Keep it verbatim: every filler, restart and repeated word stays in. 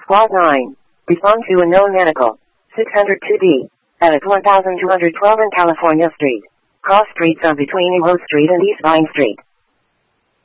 Squad nine. Respond to unknown medical. six hundred two D. At one thousand two hundred twelve in California Street. Cross streets are between Euro Street and East Vine Street.